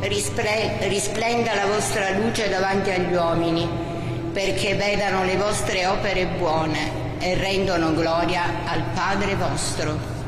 risplenda la vostra luce davanti agli uomini, perché vedano le vostre opere buone e rendono gloria al Padre vostro